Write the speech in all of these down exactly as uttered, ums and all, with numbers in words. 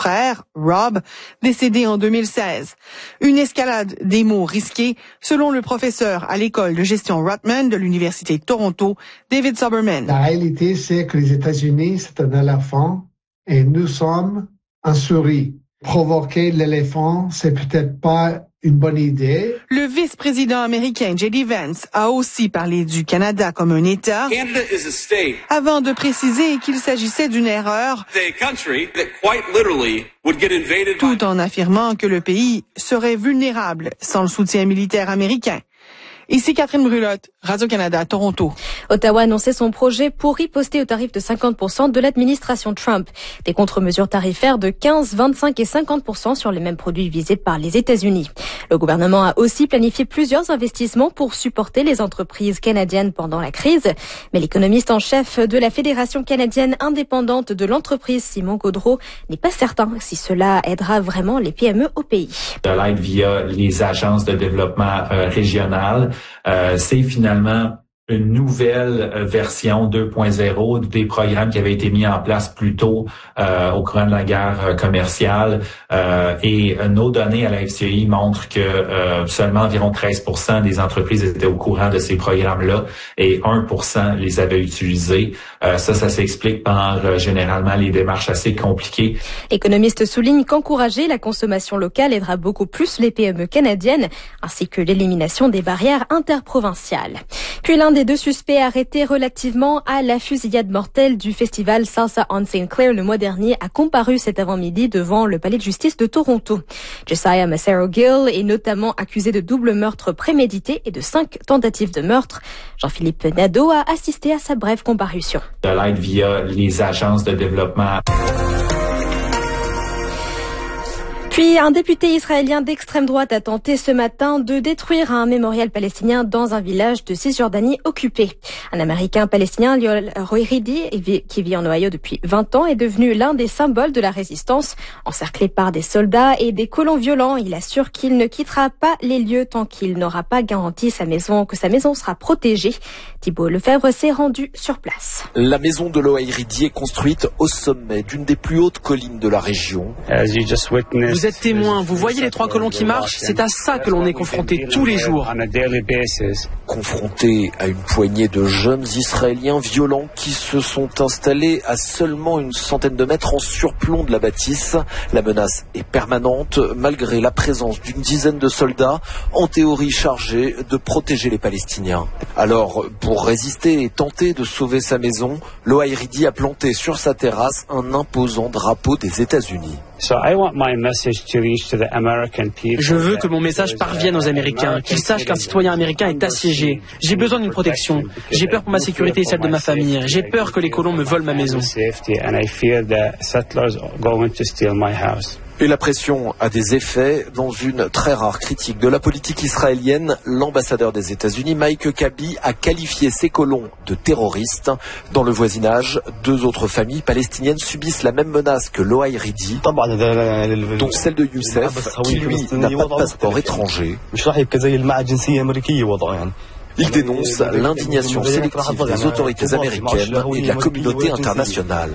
frère, Rob, décédé en deux mille seize. Une escalade des mots risqués, selon le professeur à l'école de gestion Rutman de l'Université de Toronto, David Soberman. La réalité, c'est que les États-Unis, c'est un éléphant et nous sommes un souris. Provoquer l'éléphant, c'est peut-être pas une bonne idée. Le vice-président américain J D Vance a aussi parlé du Canada comme un État, avant de préciser qu'il s'agissait d'une erreur, tout en affirmant que le pays serait vulnérable sans le soutien militaire américain. Ici Catherine Brulotte, Radio-Canada, Toronto. Ottawa a annoncé son projet pour riposter au tarif de cinquante pour cent de l'administration Trump. Des contre-mesures tarifaires de quinze, vingt-cinq et cinquante pour cent sur les mêmes produits visés par les États-Unis. Le gouvernement a aussi planifié plusieurs investissements pour supporter les entreprises canadiennes pendant la crise. Mais l'économiste en chef de la Fédération canadienne indépendante de l'entreprise, Simon Gaudreault, n'est pas certain si cela aidera vraiment les P M E au pays. De l'aide via les agences de développement euh, régionales, euh, c'est finalement une nouvelle version deux point zéro des programmes qui avaient été mis en place plus tôt euh, au courant de la guerre commerciale. Euh, et nos données à la F C I montrent que euh, seulement environ treize pour cent des entreprises étaient au courant de ces programmes-là et un pour cent les avaient utilisés. Euh, ça, ça s'explique par euh, généralement les démarches assez compliquées. L'économiste souligne qu'encourager la consommation locale aidera beaucoup plus les P M E canadiennes, ainsi que l'élimination des barrières interprovinciales. Puis l'un des deux suspects arrêtés relativement à la fusillade mortelle du festival Salsa on Saint Clair le mois dernier a comparu cet avant-midi devant le palais de justice de Toronto. Josiah Macero-Gill est notamment accusé de double meurtre prémédité et de cinq tentatives de meurtre. Jean-Philippe Nadeau a assisté à sa brève comparution. De l'aide via les agences de développement. Puis un député israélien d'extrême droite a tenté ce matin de détruire un mémorial palestinien dans un village de Cisjordanie occupé. Un Américain palestinien, Lior Roiridi, qui vit en Ohio depuis vingt ans, est devenu l'un des symboles de la résistance. Encerclé par des soldats et des colons violents, il assure qu'il ne quittera pas les lieux tant qu'il n'aura pas garanti sa maison, que sa maison sera protégée. Thibault Lefebvre s'est rendu sur place. La maison de l'Ohairidi est construite au sommet d'une des plus hautes collines de la région. Vous êtes témoin, vous voyez les trois colons qui marchent, c'est à ça que l'on est confronté tous les jours. Confronté à une poignée de jeunes Israéliens violents qui se sont installés à seulement une centaine de mètres en surplomb de la bâtisse. La menace est permanente malgré la présence d'une dizaine de soldats, en théorie chargés de protéger les Palestiniens. Alors, pour résister et tenter de sauver sa maison, l'Ohairidi a planté sur sa terrasse un imposant drapeau des États-Unis. Je veux que mon message parvienne aux Américains, qu'ils sachent qu'un citoyen américain est assiégé. J'ai besoin d'une protection. J'ai peur pour ma sécurité et celle de ma famille. J'ai peur que les colons me volent ma maison. Et la pression a des effets. Dans une très rare critique de la politique israélienne, l'ambassadeur des États-Unis, Mike Huckabee, a qualifié ces colons de terroristes. Dans le voisinage, deux autres familles palestiniennes subissent la même menace que l'Ohairidi, dont celle de Youssef, qui lui n'a pas de passeport étranger. Il dénonce l'indignation sélective des autorités américaines et de la communauté internationale.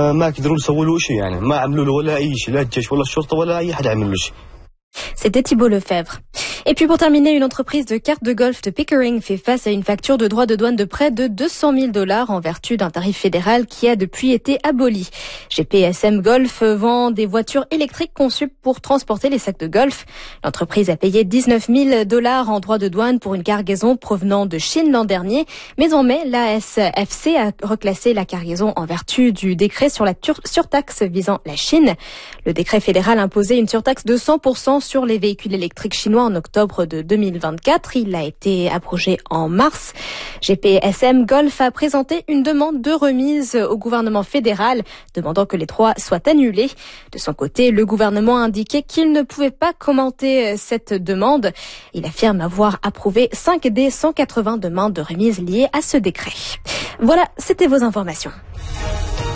C'était Thibault Lefebvre. Et puis pour terminer, une entreprise de cartes de golf de Pickering fait face à une facture de droits de douane de près de deux cent mille dollars en vertu d'un tarif fédéral qui a depuis été aboli. G P S M Golf vend des voitures électriques conçues pour transporter les sacs de golf. L'entreprise a payé dix-neuf mille dollars en droits de douane pour une cargaison provenant de Chine l'an dernier. Mais en mai, l'A S F C a reclassé la cargaison en vertu du décret sur la surtaxe visant la Chine. Le décret fédéral imposait une surtaxe de cent pour cent sur les véhicules électriques chinois en octobre de deux mille vingt-quatre. Il a été abrogé en mars. G P S M Golf a présenté une demande de remise au gouvernement fédéral, demandant que les droits soient annulés. De son côté, le gouvernement a indiqué qu'il ne pouvait pas commenter cette demande. Il affirme avoir approuvé cinq des cent quatre-vingts demandes de remise liées à ce décret. Voilà, c'était vos informations.